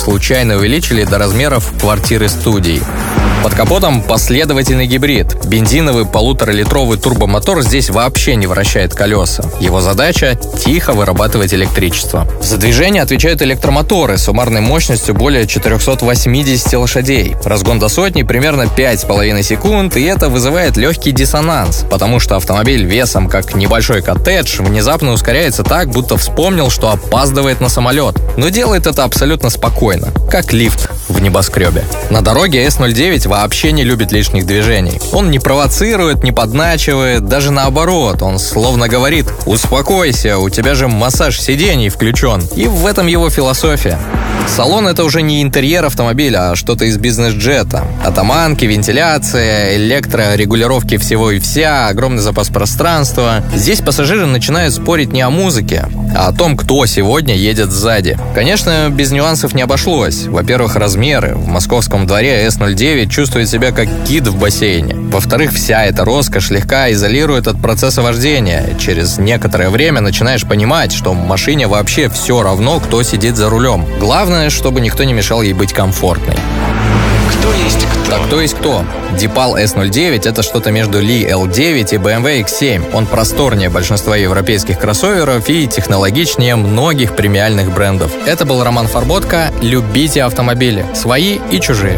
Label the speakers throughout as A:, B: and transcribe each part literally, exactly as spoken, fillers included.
A: случайно увеличили до размеров квартиры-студий. Под капотом последовательный гибрид. Бензиновый полуторалитровый турбомотор здесь вообще не вращает колеса. Его задача – тихо вырабатывать электричество. За движение отвечают электромоторы с суммарной мощностью более четыреста восемьдесят лошадей. Разгон до сотни примерно пять с половиной секунд, и это вызывает легкий диссонанс, потому что автомобиль весом как небольшой коттедж внезапно ускоряется так, будто вспомнил, что опаздывает на самолет. Но делает это абсолютно спокойно, как лифт в небоскребе. На дороге эс ноль девять вообще не любит лишних движений. Он не провоцирует, не подначивает, даже наоборот. Он словно говорит: «Успокойся, у тебя же массаж сидений включен». И в этом его философия. Салон — это уже не интерьер автомобиля, а что-то из бизнес-джета. Атаманки, вентиляция, электрорегулировки всего и вся, огромный запас пространства. Здесь пассажиры начинают спорить не о музыке, а о том, кто сегодня едет сзади. Конечно, без нюансов не обошлось. Во-первых, размеры. В московском дворе эс ноль девять чувствует себя как кит в бассейне. Во-вторых, вся эта роскошь слегка изолирует от процесса вождения. Через некоторое время начинаешь понимать, что машине вообще все равно, кто сидит за рулем. Главное, чтобы никто не мешал ей быть комфортной.
B: Кто есть кто?
A: Так кто есть кто? Deepal эс ноль девять — это что-то между Ли эл девять и бэ эм вэ икс семь. Он просторнее большинства европейских кроссоверов и технологичнее многих премиальных брендов. Это был Роман Фарботка. Любите автомобили. Свои и чужие.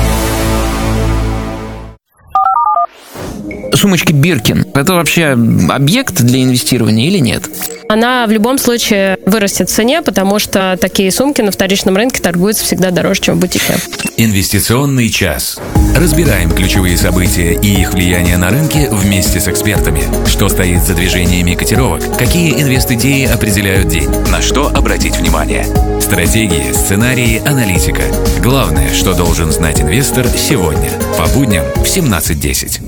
C: Сумочки Биркин – это вообще объект для инвестирования или нет?
D: Она в любом случае вырастет в цене, потому что такие сумки на вторичном рынке торгуются всегда дороже, чем в бутике.
E: Инвестиционный час. Разбираем ключевые события и их влияние на рынке вместе с экспертами. Что стоит за движениями котировок? Какие инвест-идеи определяют день? На что обратить внимание? Стратегии, сценарии, аналитика. Главное, что должен знать инвестор сегодня. По будням в семнадцать десять.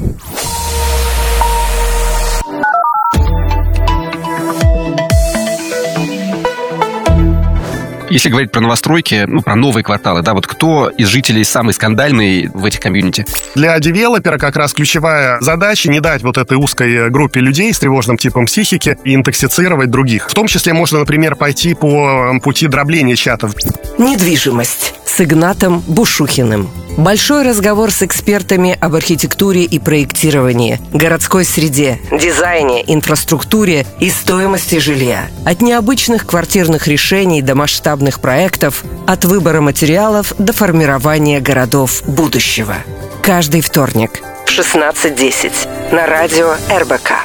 F: Если говорить про новостройки, ну, про новые кварталы, да, вот кто из жителей самый скандальный в этих комьюнити?
G: Для девелопера как раз ключевая задача не дать вот этой узкой группе людей с тревожным типом психики интоксицировать других. В том числе можно, например, пойти по пути дробления чатов.
H: Недвижимость с Игнатом Бушухиным. Большой разговор с экспертами об архитектуре и проектировании, городской среде, дизайне, инфраструктуре и стоимости жилья. От необычных квартирных решений до масштабных проектов, от выбора материалов до формирования городов будущего. Каждый вторник в шестнадцать десять на радио эр бэ ка.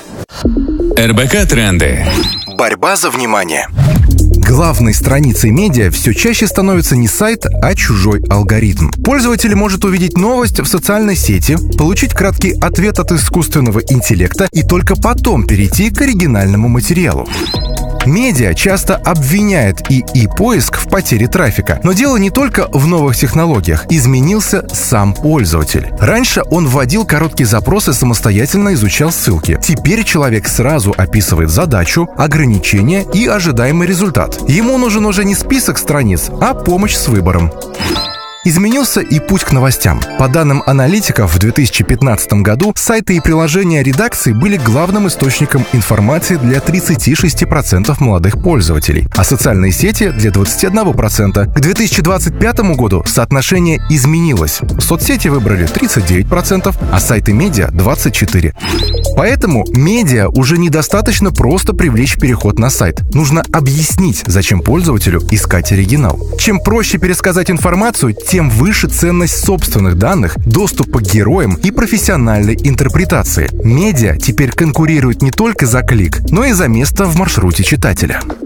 E: эр бэ ка Тренды.
B: Борьба за внимание.
I: Главной страницей медиа все чаще становится не сайт, а чужой алгоритм. Пользователь может увидеть новость в социальной сети, получить краткий ответ от искусственного интеллекта и только потом перейти к оригинальному материалу. Медиа часто обвиняет и и-поиск в потере трафика. Но дело не только в новых технологиях. Изменился сам пользователь. Раньше он вводил короткие запросы, самостоятельно изучал ссылки. Теперь человек сразу описывает задачу, ограничения и ожидаемый результат. Ему нужен уже не список страниц, а помощь с выбором. Изменился и путь к новостям. По данным аналитиков, в две тысячи пятнадцатом году сайты и приложения редакции были главным источником информации для тридцати шести процентов молодых пользователей, а социальные сети — для двадцати одного процента. К две тысячи двадцать пятому году соотношение изменилось. Соцсети выбрали тридцать девять процентов, а сайты медиа — двадцать четыре процента. Поэтому медиа уже недостаточно просто привлечь переход на сайт. Нужно объяснить, зачем пользователю искать оригинал. Чем проще пересказать информацию, тем выше ценность собственных данных, доступа к героям и профессиональной интерпретации. Медиа теперь конкурирует не только за клик, но и за место в маршруте читателя.